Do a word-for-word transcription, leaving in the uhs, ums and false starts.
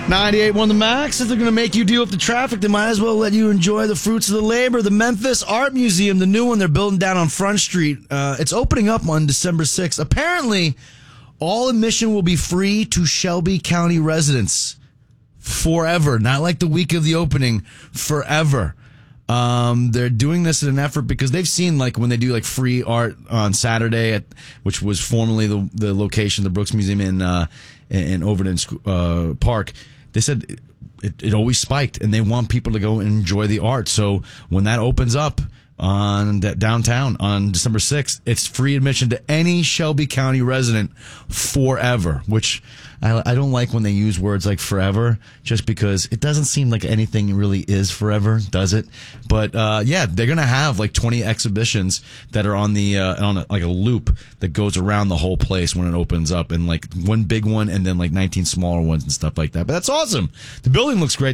ninety-eight point one The Max. If they're going to make you deal with the traffic, they might as well let you enjoy the fruits of the labor. The Memphis Art Museum, the new one they're building down on Front Street, uh, it's opening up on December sixth. Apparently, all admission will be free to Shelby County residents forever. Not like the week of the opening, forever. Um, they're doing this in an effort because they've seen, like, when they do like free art on Saturday, at, which was formerly the the location, the Brooks Museum in uh, in Overton uh, Park. They said it, it always spiked, and they want people to go and enjoy the art. So when that opens up on that downtown on December sixth, it's free admission to any Shelby County resident forever, which I, I don't like when they use words like forever, just because it doesn't seem like anything really is forever, does it? But uh, yeah, they're going to have like twenty exhibitions that are on the uh, on a, like a loop that goes around the whole place when it opens up, and like one big one and then like nineteen smaller ones and stuff like that. But that's awesome. The building looks great.